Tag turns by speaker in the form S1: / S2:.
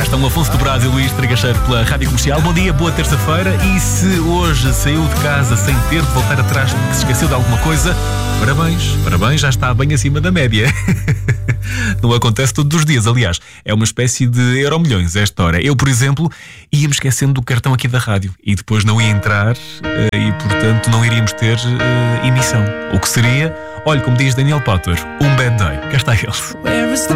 S1: estão o Afonso do Brás e Luís Tragacheiro pela Rádio Comercial. Bom dia, boa terça-feira. E se hoje saiu de casa sem ter de voltar atrás porque se esqueceu de alguma coisa, parabéns, já está bem acima da média. Não acontece todos os dias, aliás. É uma espécie de Euromilhões esta hora. Eu, por exemplo, ia-me esquecendo do cartão aqui da rádio e depois não ia entrar e, portanto, não iríamos ter emissão. O que seria, olha, como diz Daniel Potter, um bad day. Cá está ele.